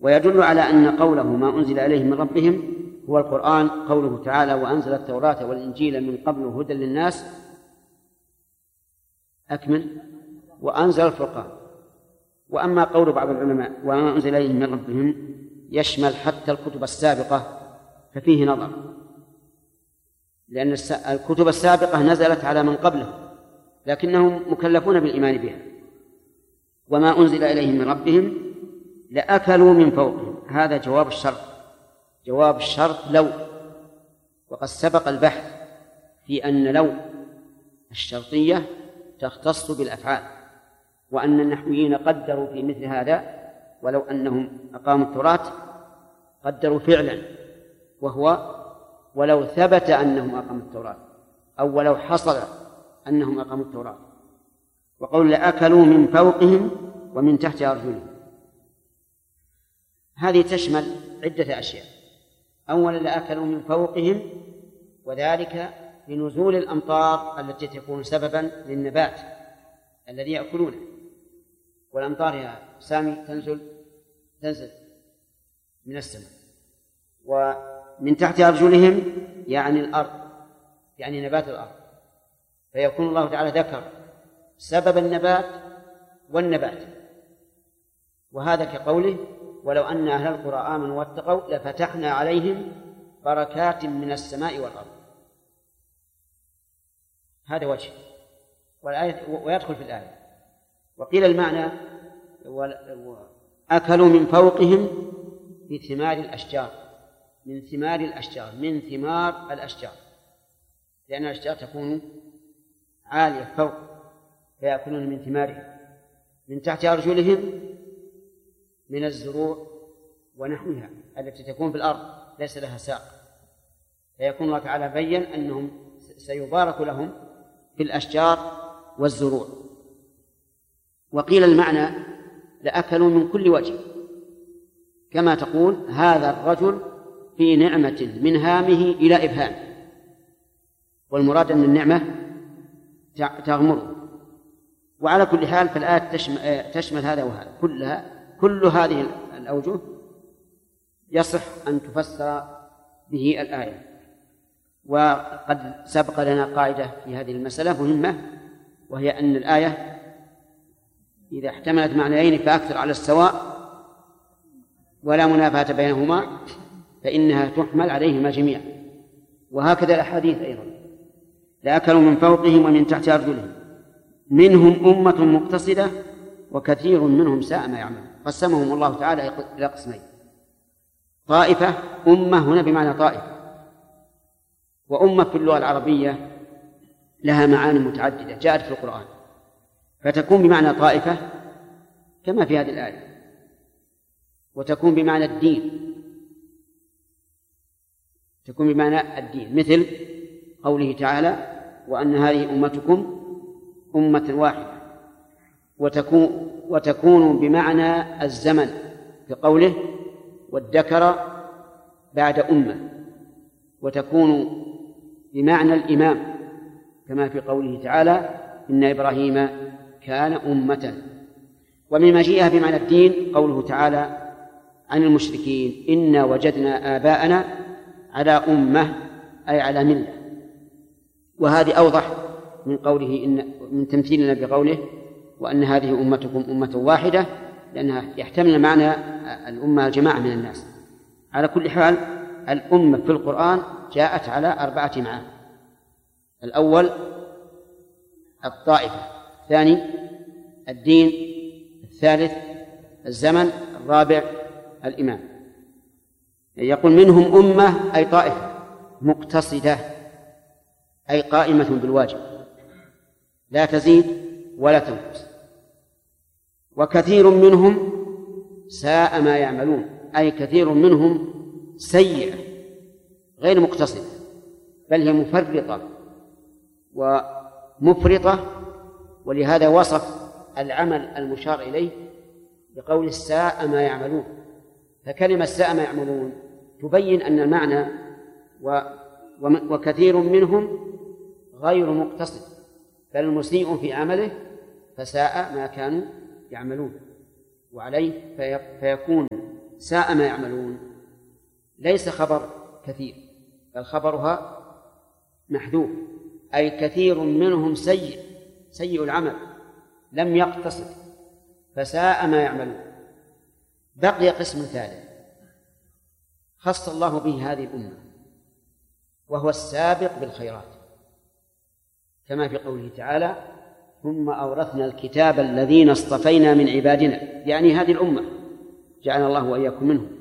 ويدل على أن قوله ما أنزل إليهم من ربهم هو القرآن قوله تعالى وأنزل التوراة والإنجيل من قبل هدى للناس أكمل وأنزل الفرقان. وأما قول بعض العلماء وما أنزل إليهم من ربهم يشمل حتى الكتب السابقة ففيه نظر، لأن الكتب السابقة نزلت على من قبله لكنهم مكلفون بالإيمان بها. وما أنزل إليهم من ربهم لأكلوا من فوقهم، هذا جواب الشرط، جواب الشرط لو، وقد سبق البحث في أن لو الشرطية تختص بالأفعال، وأن النحويين قدروا في مثل هذا ولو أنهم أقاموا التوراة قدروا فعلا، وهو ولو ثبت أنهم أقاموا التوراة أو ولو حصل أنهم أقاموا التوراة. وقول لأكلوا من فوقهم ومن تحت أرجلهم، هذه تشمل عدة أشياء. أولا لأكلوا من فوقهم، وذلك لنزول الأمطار التي تكون سببا للنبات الذي يأكلونه. والأمطار يا سامي تنزل من السماء. ومن تحت أرجلهم يعني الأرض، يعني نبات الأرض، فيكون الله تعالى ذكر سبب النبات والنبات. وهذا كقوله ولو أن أهل القرى آمنوا واتقوا لفتحنا عليهم بركات من السماء والأرض. هذا وجه ويدخل في الآية. وقيل المعنى أكلوا من فوقهم بثمار الأشجار، من ثمار الأشجار، من ثمار الأشجار، لأن الأشجار تكون عالية فوق فيأكلون من ثمارها. من تحت أرجلهم من الزروع ونحوها التي تكون في الأرض ليس لها ساق، فيكون الله تعالى بين أنهم سيبارك لهم في الأشجار والزروع. وقيل المعنى لأكلوا من كل وجه، كما تقول هذا الرجل في نعمة من هامه إلى إبهام، والمراد أن النعمة تغمره. وعلى كل حال فالآية تشمل هذا وهذا كل هذه الأوجه يصح أن تفسر به الآية. وقد سبق لنا قاعدة في هذه المسألة مهمة، وهي أن الآية إذا احتملت معنيين فأكثر على السواء ولا منافاة بينهما فإنها تحمل عليهما جميعا. وهكذا الأحاديث أيضا لأكلوا من فوقهم ومن تحت أرجلهم منهم أمة مقتصدة وكثير منهم ساء ما يعمل. قسمهم الله تعالى إلى قسمين: طائفة، أمة هنا بمعنى طائفة، وأمة في اللغة العربية لها معاني متعددة جاءت في القرآن، فتكون بمعنى طائفة كما في هذه الآية، وتكون بمعنى الدين، تكون بمعنى الدين مثل قوله تعالى وأن هذه أمتكم أمة واحدة، وتكون بمعنى الزمن كقوله وادكر بعد أمة، وتكون بمعنى الإمام كما في قوله تعالى إن إبراهيم كان أمة. ومن مجيئها بمعنى الدين قوله تعالى عن المشركين إنا وجدنا آباءنا على أمة أي على ملة. وهذه أوضح من قوله من تمثيلنا بقوله وأن هذه أمتكم أمة واحدة، لأنها يحتمل معنى الأمة الجماعة من الناس. على كل حال الأمة في القرآن جاءت على 4 معاني: الأول الطائفة، الثاني الدين، الثالث الزمن، الرابع الإمام. يقول منهم أمة أي طائفة مقتصدة أي قائمة بالواجب لا تزيد ولا تنقص، وكثير منهم ساء ما يعملون أي كثير منهم سيئة غير مقتصدة بل هي مفرطة ومفرطة. ولهذا وصف العمل المشار إليه بقول ساء ما يعملون، فكلمة ساء ما يعملون تبين أن المعنى وكثير منهم غير مقتصد بل مسيء في عمله فساء ما كانوا يعملون، وعليه فيكون ساء ما يعملون ليس خبر كثير، بل خبرها محذوف، أي كثير منهم سيء العمل لم يقتصد فساء ما يعملون. بقي قسم ثالث خص الله به هذه الأمة، وهو السابق بالخيرات، كما في قوله تعالى: ثم أورثنا الكتاب الذين اصطفينا من عبادنا، يعني هذه الأمة جعل الله وإياكم منهم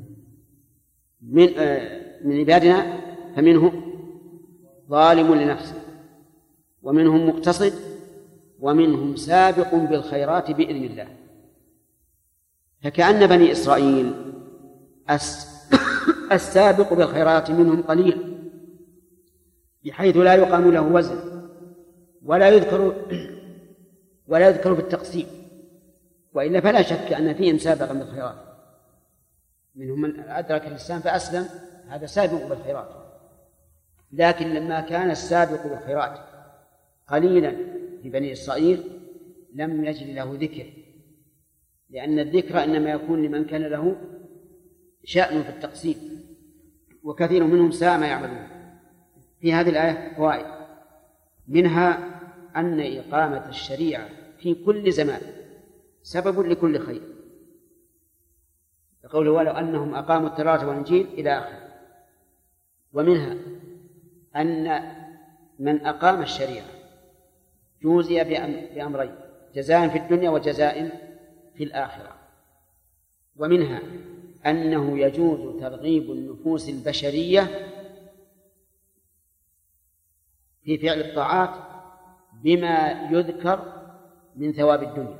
من عبادنا، فمنهم ظالم لنفسه ومنهم مقتصد ومنهم سابق بالخيرات بإذن الله. فكأن بني إسرائيل السابق بالخيرات منهم قليل، بحيث لا يقام له وزن ولا يذكر بالتقسيم، وإلا فلا شك أن فيهم سابقا بالخيرات. منهم من أدرك الإسلام فأسلم، هذا سابق بالخيرات. لكن لما كان السابق بالخيرات قليلا في بني إسرائيل لم يجد له ذكر، لأن الذكر إنما يكون لمن كان له شأن في التقسيم، وكثير منهم ساء ما يعملون. في هذه الآية فوائد، منها أن إقامة الشريعة في كل زمان سبب لكل خير، يقول: ولو أنهم أقاموا التوراة والإنجيل إلى آخره. ومنها أن من أقام الشريعة جوزي بأمرين: جزاء في الدنيا وجزاء في الآخرة. ومنها أنه يجوز ترغيب النفوس البشرية في فعل الطاعات بما يذكر من ثواب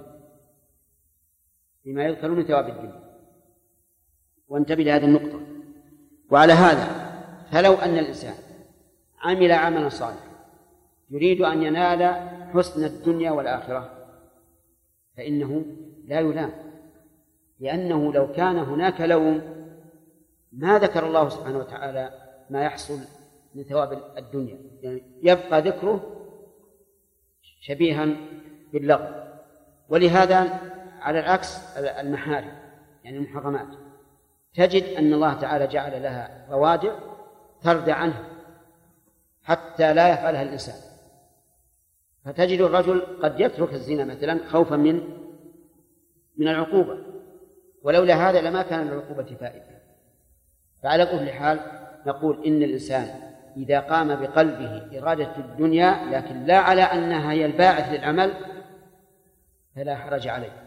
الدنيا، وانتبه لهذه النقطة. وعلى هذا فلو أن الإنسان عمل عملا صالحا يريد أن ينال حسن الدنيا والآخرة فإنه لا يلام، لأنه لو كان هناك لوم ما ذكر الله سبحانه وتعالى ما يحصل من ثواب الدنيا، يعني يبقى ذكره شبيها باللغو. ولهذا على العكس المحارم يعني المحرمات تجد أن الله تعالى جعل لها روادع تردع عنها حتى لا يفعلها الإنسان. فتجد الرجل قد يترك الزنا مثلا خوفا من العقوبة، ولولا هذا لما كان للعقوبة فائدة. فعلى كل حال نقول إن الإنسان إذا قام بقلبه إرادة الدنيا لكن لا على أنها هي الباعث للعمل فلا حرج عليه.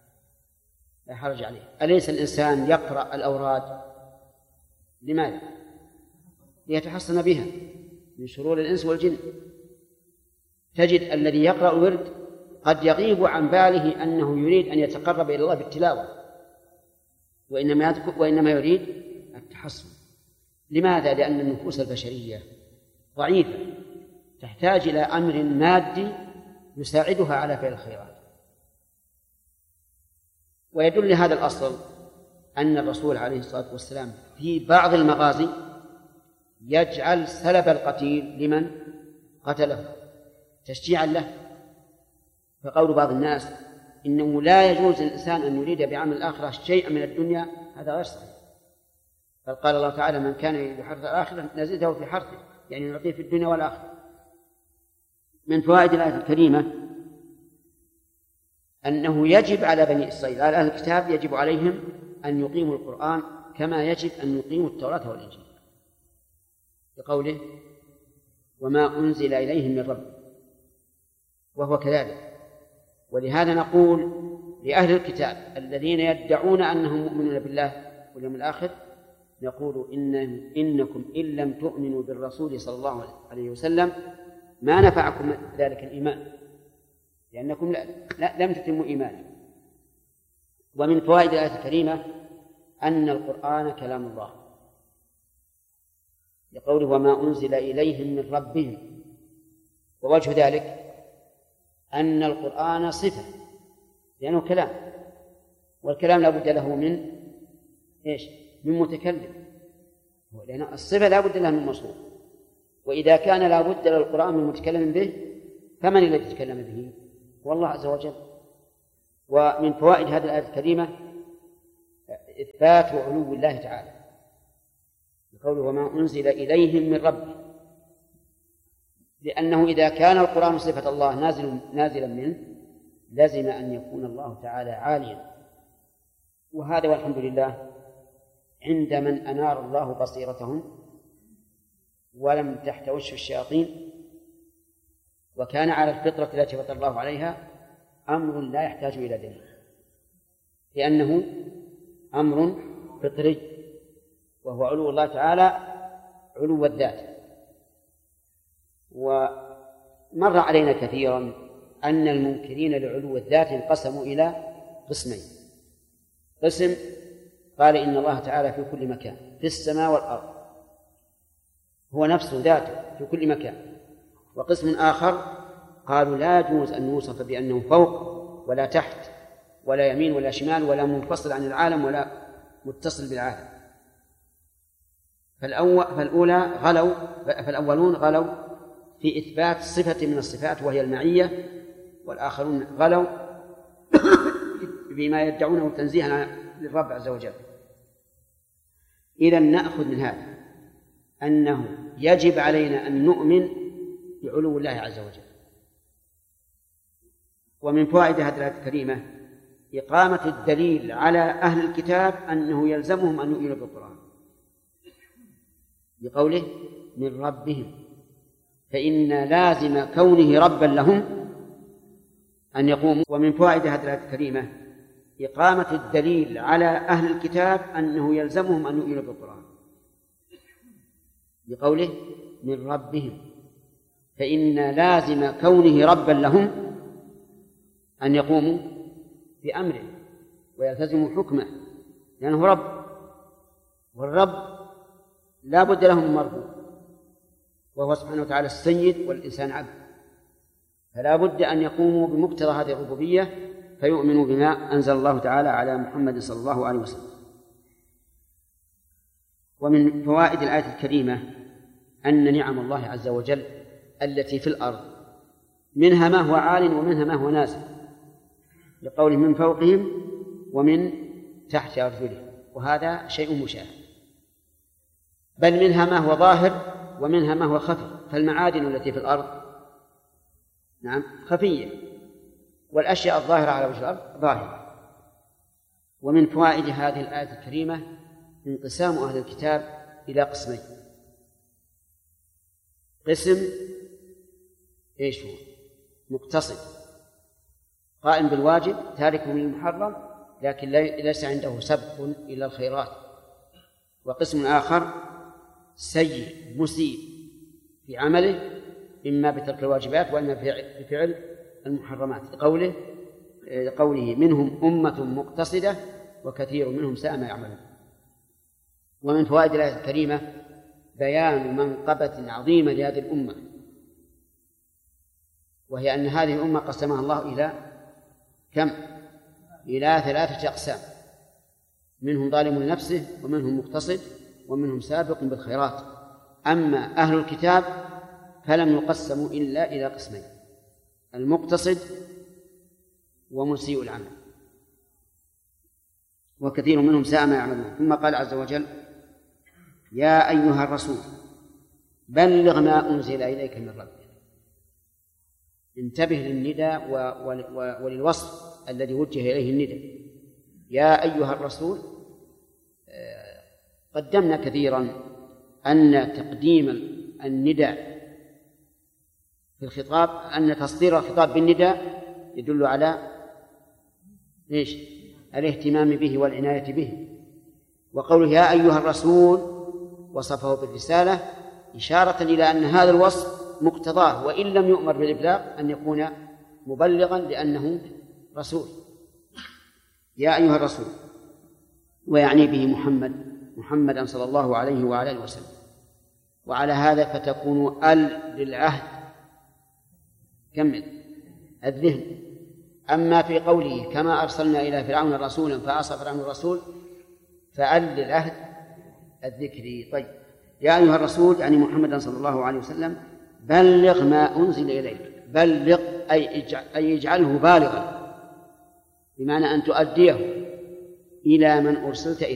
أليس الإنسان يقرأ الأوراد لماذا؟ ليتحصن بها من شرور الإنس والجن. تجد الذي يقرأ الورد قد يغيب عن باله أنه يريد أن يتقرب إلى الله بالتلاوة، وإنما يريد التحصن. لماذا؟ لأن النفوس البشرية ضعيفة تحتاج إلى أمر مادي يساعدها على فعل الخيرات. ويدل هذا الأصل أن الرسول عليه الصلاة والسلام في بعض المغازي يجعل سلب القتيل لمن قتله تشجيعا له. فقول بعض الناس إنه لا يجوز للإنسان أن يريد بعمل الآخرة شيئا من الدنيا هذا غير صحيح، بل قال الله تعالى: من كان يريد حرث الآخرة نزيده في حرثه، يعني نعطيه في الدنيا والآخرة. من فوائد الآية الكريمة أنه يجب على بني إسرائيل، على أهل الكتاب، يجب عليهم أن يقيموا القرآن كما يجب أن يقيموا التوراة والإنجيل، بقوله: وما أنزل إليهم من رب، وهو كذلك. ولهذا نقول لأهل الكتاب الذين يدعون أنهم مؤمنون بالله واليوم الآخر، نقول إنكم إن لم تؤمنوا بالرسول صلى الله عليه وسلم ما نفعكم ذلك الإيمان، لأنكم لم تتموا إيمانكم. ومن فوائد الآية الكريمة أن القرآن كلام الله، لقوله: وما أنزل إليهم من ربهم. ووجه ذلك أن القرآن صفة، لأنه كلام، والكلام لا بد له من من متكلم، لأن الصفة لا بد لها من مصروف. وإذا كان لا بد للقرآن من متكلم به فمن الذي يتكلم به؟ هو الله عز وجل. ومن فوائد هذه الآية الكريمة إثبات علو الله تعالى بقوله وما أنزل إليهم من ربهم، لأنه إذا كان القرآن صفة الله نازلا منه لازم أن يكون الله تعالى عاليا. وهذا والحمد لله عند من أنار الله بصيرتهم ولم تحتوش الشياطين وكان على الفطرة التي فطر الله عليها أمر لا يحتاج إلى دليل، لأنه أمر فطري وهو علو الله تعالى علو الذات. ومر علينا كثيرا أن المنكرين لعلو الذات انقسموا إلى قسمين: قسم قال إن الله تعالى في كل مكان في السماء والأرض، هو نفسه ذاته في كل مكان. وقسم آخر قالوا لا يجوز أن نوصف بأنه فوق ولا تحت ولا يمين ولا شمال ولا منفصل عن العالم ولا متصل بالعالم. فالأولون غلوا في إثبات صفة من الصفات وهي المعية، والآخرون غلوا بما يدعونه تنزيها للرب عز وجل. إذن نأخذ من هذا أنه يجب علينا أن نؤمن بعلو الله عز وجل. ومن فوائد هذه الآية الكريمة إقامة الدليل على أهل الكتاب أنه يلزمهم أن يؤمنوا بالقرآن بقوله من ربهم، فإن لازم كونه ربا لهم أن يقوموا. ومن فوائد هذه الآية الكريمة إقامة الدليل على أهل الكتاب أنه يلزمهم أن يؤمنوا بالقرآن بقوله من ربهم، فإن لازم كونه ربا لهم أن يقوموا بأمره ويلتزموا حكمه، لأنه رب، والرب لا بد له من مربوب، وهو سبحانه وتعالى السيد والإنسان عبد، فلا بد أن يقوموا بمقتضى هذه الربوبية فيؤمنوا بما أنزل الله تعالى على محمد صلى الله عليه وسلم. ومن فوائد الآية الكريمة أن نعم الله عز وجل التي في الأرض منها ما هو عال ومنها ما هو نازل، لقوله من فوقهم ومن تحت أرجلهم، وهذا شيء مشاهد، بل منها ما هو ظاهر ومنها ما هو خفي، فالمعادن التي في الأرض نعم خفية، والأشياء الظاهرة على وجه الأرض ظاهرة. ومن فوائد هذه الآية الكريمة انقسام أهل الكتاب إلى قسمين: قسم إيش هو؟ مقتصد قائم بالواجب تارك للمحرم لكن ليس عنده سبق إلى الخيرات، وقسم آخر سيء مسيء في عمله إما بترك الواجبات وإما بفعل المحرمات، قوله منهم أمة مقتصدة وكثير منهم ساء ما يعملون. ومن فوائد الآية الكريمة بيان منقبة عظيمة لهذه الأمة، وهي أن هذه الأمة قسمها الله إلى كم؟ إلى 3 أقسام: منهم ظالم لنفسه ومنهم مقتصد ومنهم سابق بالخيرات. أما أهل الكتاب فلم يقسموا إلا إلى قسمين: المقتصد ومسيء العمل، وكثير منهم ساء ما يعملون. ثم قال عز وجل: يا أيها الرسول بلغ ما أنزل إليك من ربك. انتبه للنداء وللوصف الذي وجه إليه النداء. يا أيها الرسول، قدمنا كثيرا أن تقديم النداء في الخطاب، أن تصدير الخطاب بالنداء يدل على إيش؟ الاهتمام به والعناية به. وقوله يا أيها الرسول وصفه بالرسالة إشارة إلى أن هذا الوصف مقتضاه وإن لم يؤمر بالإبلاغ أن يكون مبلغا لأنه رسول. يا أيها الرسول، ويعني به محمدا صلى الله عليه وعلى آله وسلم. وعلى هذا فتكون للعهد كمل الذهن. أما في قوله كما أرسلنا إلى فرعون رسولا فعصى فرعون الرسول للعهد الذكري. طيب، يا أيها الرسول يعني محمدا صلى الله عليه وسلم بلغ ما أنزل إليك. بلغ أي اجعله بالغا، بمعنى أن تؤديه إلى من أرسلت إليه.